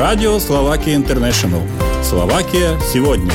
Радио Словакия Интернешнл. Словакия сегодня.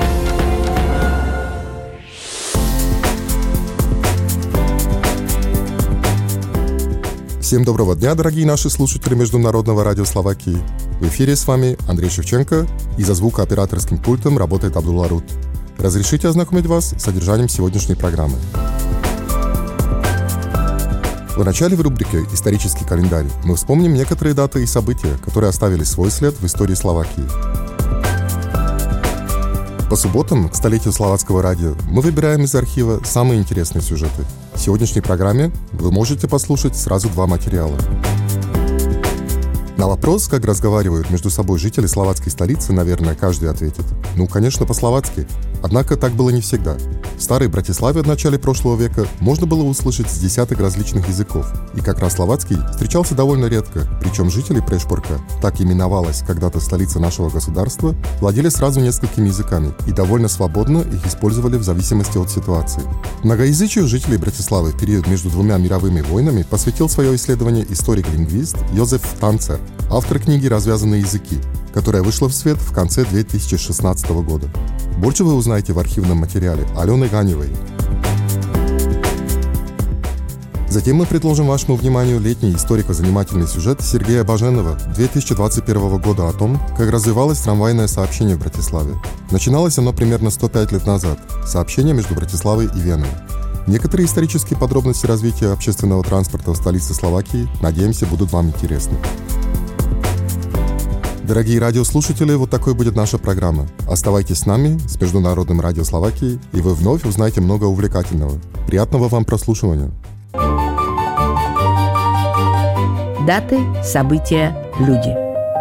Всем доброго дня, дорогие наши слушатели Международного радио Словакии. В эфире с вами Андрей Шевченко, и за звукооператорским пультом работает Абдулла Рут. Разрешите ознакомить вас с содержанием сегодняшней программы. В начале в рубрике «Исторический календарь» мы вспомним некоторые даты и события, которые оставили свой след в истории Словакии. По субботам, к столетию словацкого радио, мы выбираем из архива самые интересные сюжеты. В сегодняшней программе вы можете послушать сразу два материала. На вопрос, как разговаривают между собой жители словацкой столицы, наверное, каждый ответит: ну, конечно, по-словацки. Однако так было не всегда. В старой Братиславе в начале прошлого века можно было услышать с десяток различных языков, и как раз словацкий встречался довольно редко, причем жители Прешпорка, так именовалась когда-то столица нашего государства, владели сразу несколькими языками и довольно свободно их использовали в зависимости от ситуации. Многоязычию жителей Братиславы в период между двумя мировыми войнами посвятил свое исследование историк-лингвист Йозеф Танцер, автор книги «Развязанные языки», которая вышла в свет в конце 2016 года. Больше вы узнаете в архивном материале Алены Ганевой. Затем мы предложим вашему вниманию летний историко-занимательный сюжет Сергея Баженова 2021 года о том, как развивалось трамвайное сообщение в Братиславе. Начиналось оно примерно 105 лет назад, сообщение между Братиславой и Веной. Некоторые исторические подробности развития общественного транспорта в столице Словакии, надеемся, будут вам интересны. Дорогие радиослушатели, вот такой будет наша программа. Оставайтесь с нами, с Международным радио Словакии, и вы вновь узнаете много увлекательного. Приятного вам прослушивания. Даты, события, люди.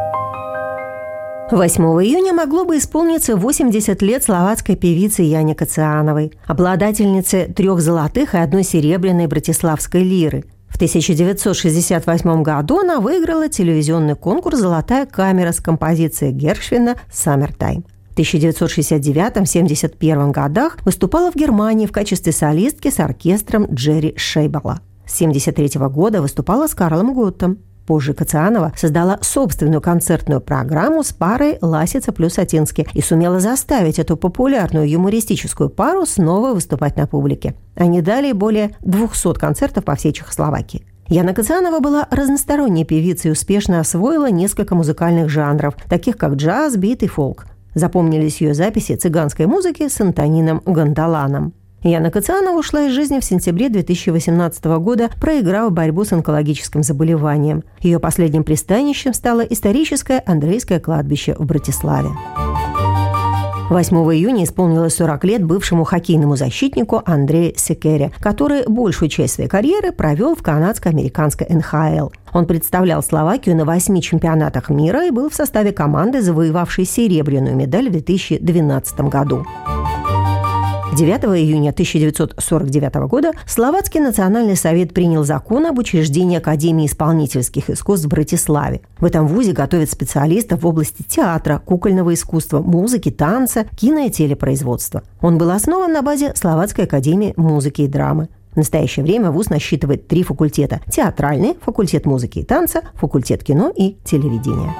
8 июня могло бы исполниться 80 лет словацкой певице Яне Кациановой, обладательнице 3 золотых и 1 серебряной братиславской лиры. В 1968 году она выиграла телевизионный конкурс «Золотая камера» с композицией Гершвина «Саммертайм». В 1969-71 годах выступала в Германии в качестве солистки с оркестром Джерри Шейбела. С 1973 года выступала с Карлом Готтом. Позже Кацианова создала собственную концертную программу с парой Ласица плюс Атински и сумела заставить эту популярную юмористическую пару снова выступать на публике. Они дали более 200 концертов по всей Чехословакии. Яна Кацианова была разносторонней певицей и успешно освоила несколько музыкальных жанров, таких как джаз, бит и фолк. Запомнились ее записи цыганской музыки с Антонином Гондоланом. Яна Кацианова ушла из жизни в сентябре 2018 года, проиграв борьбу с онкологическим заболеванием. Ее последним пристанищем стало историческое Андрейское кладбище в Братиславе. 8 июня исполнилось 40 лет бывшему хоккейному защитнику Андрею Секере, который большую часть своей карьеры провел в канадско-американской НХЛ. Он представлял Словакию на 8 чемпионатах мира и был в составе команды, завоевавшей серебряную медаль в 2012 году. 9 июня 1949 года Словацкий национальный совет принял закон об учреждении Академии исполнительских искусств в Братиславе. В этом вузе готовят специалистов в области театра, кукольного искусства, музыки, танца, кино и телепроизводства. Он был основан на базе Словацкой академии музыки и драмы. В настоящее время вуз насчитывает 3 факультета: театральный, факультет музыки и танца, факультет кино и телевидения.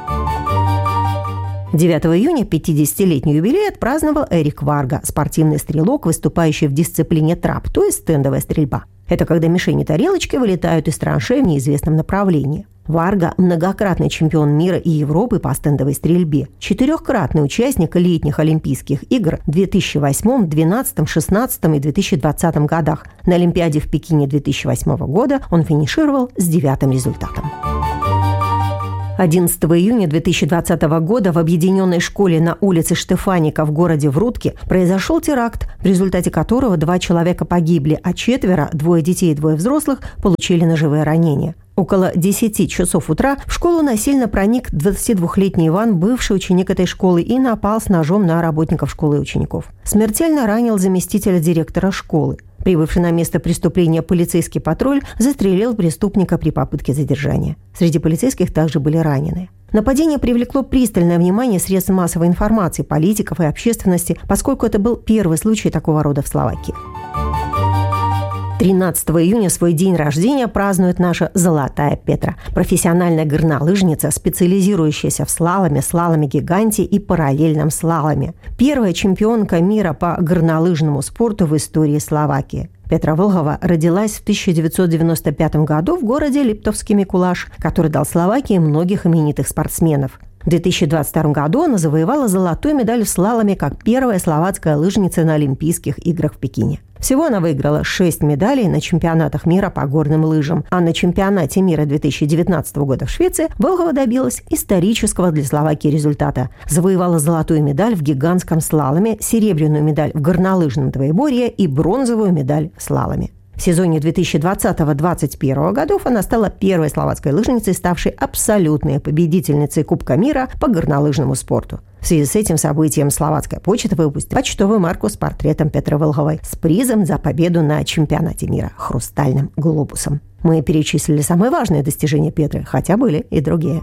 9 июня 50-летний юбилей отпраздновал Эрик Варга, спортивный стрелок, выступающий в дисциплине трап, то есть стендовая стрельба. Это когда мишени тарелочки вылетают из траншей в неизвестном направлении. Варга – многократный чемпион мира и Европы по стендовой стрельбе, 4-кратный участник летних Олимпийских игр в 2008, 2012, 2016 и 2020 годах. На Олимпиаде в Пекине 2008 года он финишировал с 9-м результатом. 11 июня 2020 года в объединенной школе на улице Штефаника в городе Врутки произошел теракт, в результате которого 2 человека погибли, а 4, 2 детей и 2 взрослых, получили ножевые ранения. Около 10 часов утра в школу насильно проник 22-летний Иван, бывший ученик этой школы, и напал с ножом на работников школы и учеников. Смертельно ранил заместителя директора школы. Прибывший на место преступления полицейский патруль застрелил преступника при попытке задержания. Среди полицейских также были ранены. Нападение привлекло пристальное внимание средств массовой информации, политиков и общественности, поскольку это был первый случай такого рода в Словакии. 13 июня свой день рождения празднует наша Золотая Петра, профессиональная горнолыжница, специализирующаяся в слаломе, слаломе-гиганте и параллельном слаломе. Первая чемпионка мира по горнолыжному спорту в истории Словакии. Петра Вълхова родилась в 1995 году в городе Липтовский Микулаш, который дал Словакии многих именитых спортсменов. В 2022 году она завоевала золотую медаль в слаломе как первая словацкая лыжница на Олимпийских играх в Пекине. Всего она выиграла 6 медалей на чемпионатах мира по горным лыжам, а на чемпионате мира 2019 года в Швеции Вълхова добилась исторического для Словакии результата. Завоевала золотую медаль в гигантском слаломе, серебряную медаль в горнолыжном двоеборье и бронзовую медаль в слаломе. В сезоне 2020-2021 годов она стала первой словацкой лыжницей, ставшей абсолютной победительницей Кубка мира по горнолыжному спорту. В связи с этим событием словацкая почта выпустила почтовую марку с портретом Петры Вълховой с призом за победу на чемпионате мира – хрустальным глобусом. Мы перечислили самые важные достижения Петры, хотя были и другие.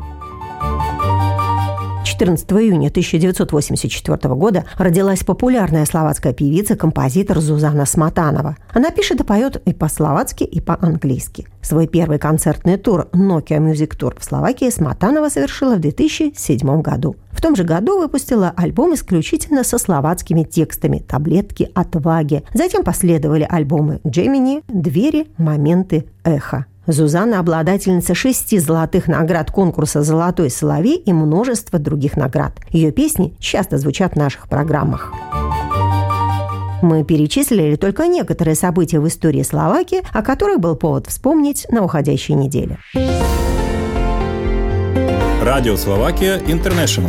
14 июня 1984 года родилась популярная словацкая певица-композитор Зузана Сматанова. Она пишет и поет и по-словацки, и по-английски. Свой первый концертный тур Nokia Music Tour в Словакии Сматанова совершила в 2007 году. В том же году выпустила альбом исключительно со словацкими текстами «Таблетки отваги». Затем последовали альбомы «Джемини», «Двери», «Моменты», «Эхо». Зузана – обладательница 6 золотых наград конкурса «Золотой соловей» и множества других наград. Ее песни часто звучат в наших программах. Мы перечислили только некоторые события в истории Словакии, о которых был повод вспомнить на уходящей неделе. Радио Словакия Интернешнл.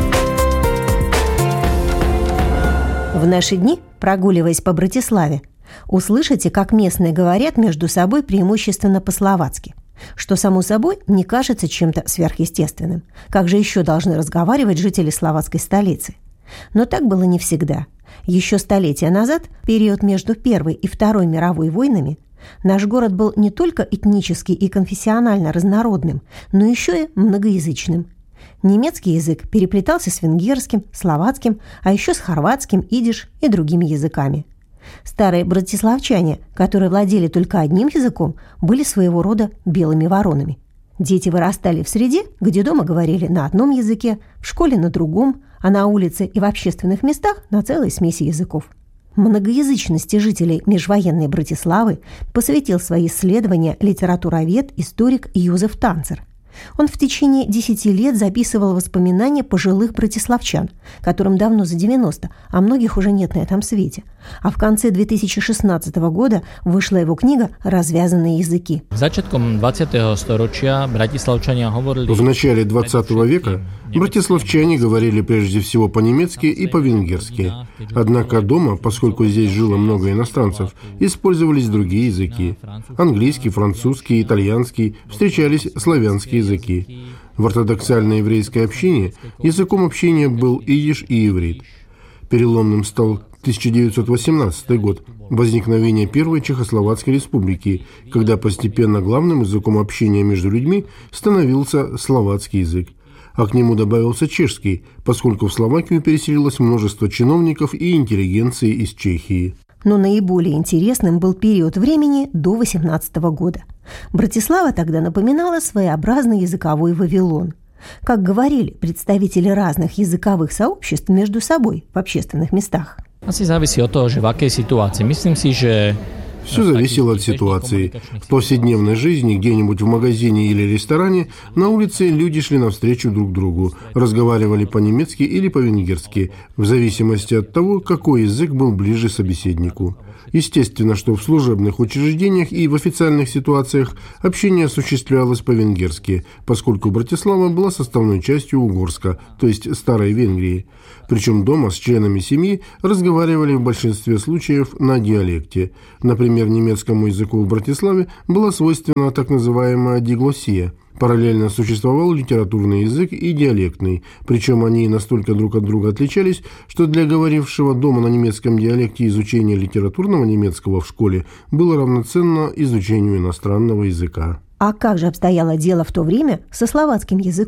В наши дни, прогуливаясь по Братиславе, услышите, как местные говорят между собой преимущественно по-словацки, что, само собой, не кажется чем-то сверхъестественным. Как же еще должны разговаривать жители словацкой столицы? Но так было не всегда. Еще столетия назад, в период между Первой и Второй мировой войнами, наш город был не только этнически и конфессионально разнородным, но еще и многоязычным. Немецкий язык переплетался с венгерским, словацким, а еще с хорватским, идиш и другими языками. Старые братиславчане, которые владели только одним языком, были своего рода белыми воронами. Дети вырастали в среде, где дома говорили на одном языке, в школе на другом, а на улице и в общественных местах на целой смеси языков. Многоязычности жителей межвоенной Братиславы посвятил свои исследования литературовед, историк Юзеф Танцер. Он в течение 10 лет записывал воспоминания пожилых братиславчан, которым давно за 90, а многих уже нет на этом свете. А в конце 2016 года вышла его книга «Развязанные языки». В начале 20 века братиславчане говорили прежде всего по-немецки и по-венгерски. Однако дома, поскольку здесь жило много иностранцев, использовались другие языки. Английский, французский, итальянский, встречались славянские языки. В ортодоксальной еврейской общине языком общения был идиш и иврит. Переломным стал 1918 год, возникновение Первой Чехословацкой республики, когда постепенно главным языком общения между людьми становился словацкий язык. А к нему добавился чешский, поскольку в Словакию переселилось множество чиновников и интеллигенции из Чехии. Но наиболее интересным был период времени до 18 года. Братислава тогда напоминала своеобразный языковой Вавилон. Как говорили представители разных языковых сообществ между собой в общественных местах. Asi závisí od toho, že v akej situácii. Myslím si, že Все зависело от ситуации. В повседневной жизни, где-нибудь в магазине или ресторане, на улице люди шли навстречу друг другу, разговаривали по-немецки или по-венгерски, в зависимости от того, какой язык был ближе собеседнику. Естественно, что в служебных учреждениях и в официальных ситуациях общение осуществлялось по-венгерски, поскольку Братислава была составной частью Угорска, то есть Старой Венгрии. Причем дома с членами семьи разговаривали в большинстве случаев на диалекте. Например, немецкому языку в Братиславе была свойственна так называемая диглоссия. Параллельно существовал литературный язык и диалектный, причем они настолько друг от друга отличались, что для говорившего дома на немецком диалекте изучение литературного немецкого в школе было равноценно изучению иностранного языка. А как же обстояло дело в то время со словацким языком?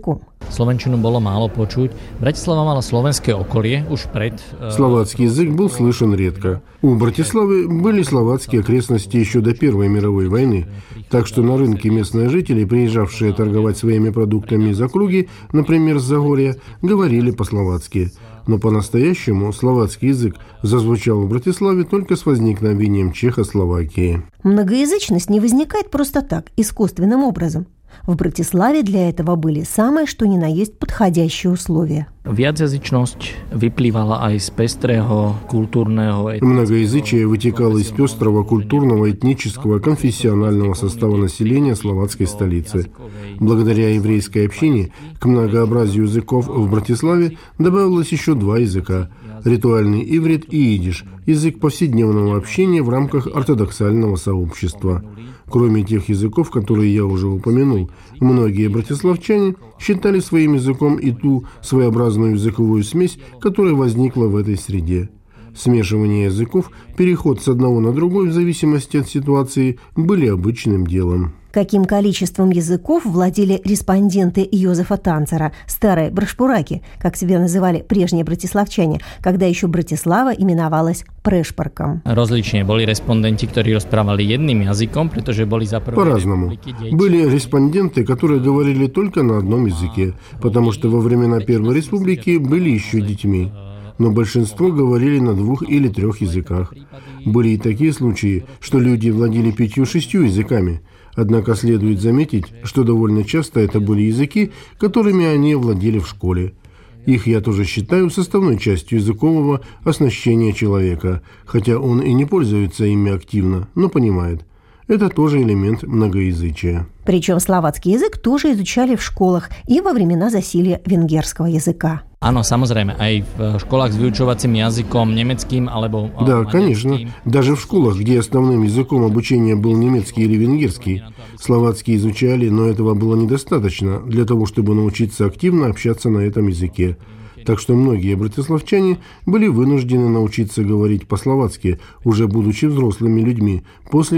slovenčinu bolo málo počuť. Bratislava mala slovenské okolie už pred... Словацкий язык был слышен редко. У Братиславы были словацкие окрестности еще до Первой мировой войны, так что на рынке местные жители, приезжавшие торговать своими продуктами из округи, например, с Загорья, говорили по-словацки. Но по-настоящему словацкий язык зазвучал в Братиславе только с возникновением Чехословакии. Многоязычность не возникает просто так, искусственным образом. В Братиславе для этого были самые что ни на есть подходящие условия. Viacjazyčnosť vyplývala aj z pestrého kultúrneho... Многоязычие вытекало из пестрого культурного, этнического, конфессионального состава населения словацкой столицы. Благодаря еврейской общине к многообразию языков в Братиславе добавилось еще два языка – ритуальный иврит и идиш – язык повседневного общения в рамках ортодоксального сообщества. Кроме тех языков, которые я уже упомянул, многие братиславчане считали своим языком и ту своеобразную языковую смесь, которая возникла в этой среде. Смешивание языков, переход с одного на другой в зависимости от ситуации были обычным делом. Каким количеством языков владели респонденты Йозефа Танцера, старые брашпураки, как себя называли прежние братиславчане, когда еще Братислава именовалась Прешпарком? Rozlične boli respondenti, ktorí rozprávali jedným jazykom, pretože boli za prvé... По-разному. Были респонденты, которые говорили только на одном языке, потому что во времена Первой Республики были еще детьми. Но большинство говорили на 2 или 3 языках. Были и такие случаи, что люди владели 5-6 языками. Однако следует заметить, что довольно часто это были языки, которыми они владели в школе. Их я тоже считаю составной частью языкового оснащения человека, хотя он и не пользуется ими активно, но понимает. Это тоже элемент многоязычия. Причем словацкий язык тоже изучали в школах и во времена засилья венгерского языка. Áno, samozrejme, aj v školách s vyučovacím jazykom nemeckým alebo... Да, конечно. Даже в школах, где основным языком обучения был немецкий или венгерский, словацкий изучали, но этого было недостаточно для того, чтобы научиться активно общаться на этом языке. Так что многие братиславчане были вынуждены научиться говорить по-словацки, уже будучи взрослыми людьми, после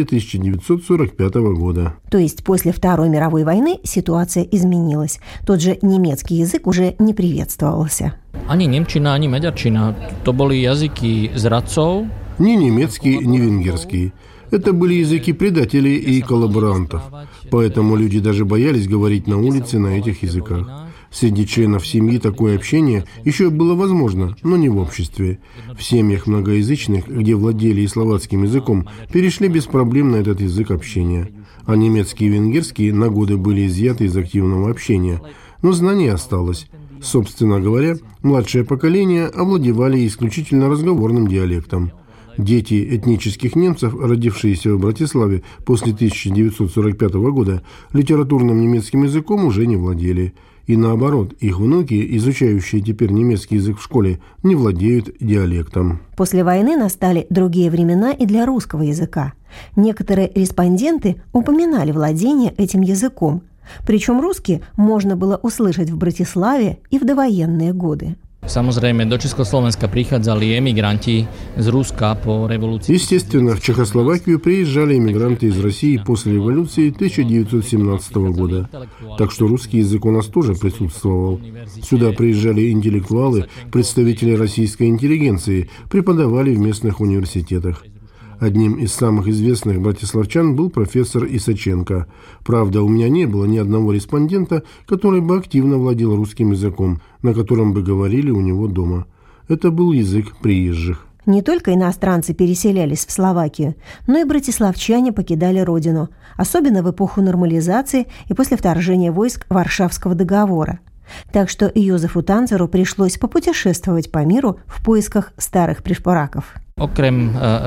1945 года. То есть после Второй мировой войны ситуация изменилась. Тот же немецкий язык уже не приветствовался. Ani nemčina, ani maďarčina. To boli jazyky zradcov. Ни немецкий, ни венгерский. Это были языки предателей и коллаборантов. Поэтому люди даже боялись говорить на улице на этих языках. Среди членов семьи такое общение еще было возможно, но не в обществе. В семьях многоязычных, где владели и словацким языком, перешли без проблем на этот язык общения. А немецкий и венгерский на годы были изъяты из активного общения. Но знание осталось. Собственно говоря, младшее поколение овладевали исключительно разговорным диалектом. Дети этнических немцев, родившиеся в Братиславе после 1945 года, литературным немецким языком уже не владели. И наоборот, их внуки, изучающие теперь немецкий язык в школе, не владеют диалектом. После войны настали другие времена и для русского языка. Некоторые респонденты упоминали владение этим языком. Причем русский можно было услышать в Братиславе и в довоенные годы. Samozrejme, do Československa prichádzali emigranti z Ruska po revolúcii. Естественно, в Чехословакию приезжали эмигранты из России после революции 1917 года. Так что русский язык у нас тоже присутствовал. Сюда приезжали интеллектуалы, представители российской интеллигенции, преподавали в местных университетах. Одним из самых известных братиславчан был профессор Исаченко. Правда, у меня не было ни одного респондента, который бы активно владел русским языком, на котором бы говорили у него дома. Это был язык приезжих. Не только иностранцы переселялись в Словакию, но и братиславчане покидали родину, особенно в эпоху нормализации и после вторжения войск Варшавского договора. Так что Йозефу Танцеру пришлось попутешествовать по миру в поисках старых пришпораков. Кроме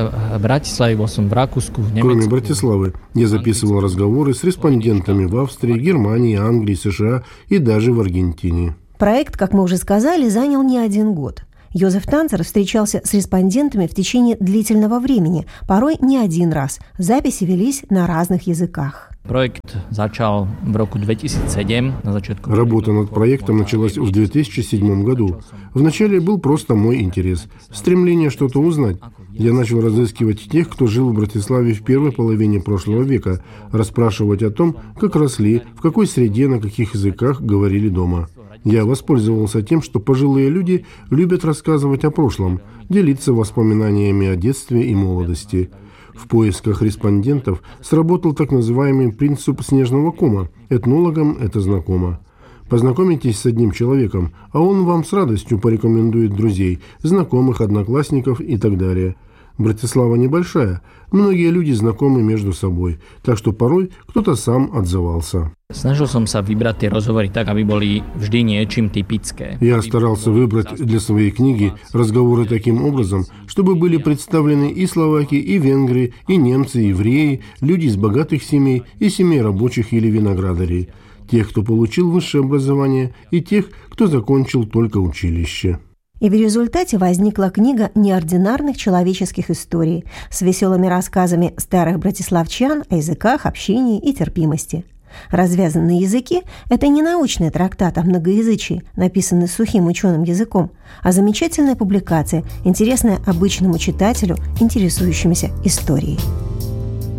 Братиславы, я записывал разговоры с респондентами в Австрии, Германии, Англии, США и даже в Аргентине. Проект, как мы уже сказали, занял не 1 год. Йозеф Танцер встречался с респондентами в течение длительного времени, порой не 1 раз. Записи велись на разных языках. Проект начал в року 2007. Работа над проектом началась в 2007 году. Вначале был просто мой интерес, стремление что-то узнать. Я начал разыскивать тех, кто жил в Братиславе в первой половине прошлого века, расспрашивать о том, как росли, в какой среде, на каких языках говорили дома. Я воспользовался тем, что пожилые люди любят рассказывать о прошлом, делиться воспоминаниями о детстве и молодости. В поисках респондентов сработал так называемый принцип снежного кома. Этнологам это знакомо. Познакомитесь с одним человеком, а он вам с радостью порекомендует друзей, знакомых, одноклассников и так далее. Братислава небольшая, многие люди знакомы между собой, так что порой кто-то сам отзывался. Snažil som sa vybrať tie rozhovory tak, aby boli vždy niečím typické. Я старался выбрать для своей книги разговоры таким образом, чтобы были представлены и словаки, и венгры, и немцы, и евреи, люди из богатых семей и семей рабочих или виноградарей, тех, кто получил высшее образование, и тех, кто закончил только училище. И в результате возникла книга неординарных человеческих историй с веселыми рассказами старых братиславчан о языках, общении и терпимости. Развязанные языки – это не научный трактат о многоязычии, написанный сухим ученым языком, а замечательная публикация, интересная обычному читателю, интересующемуся историей.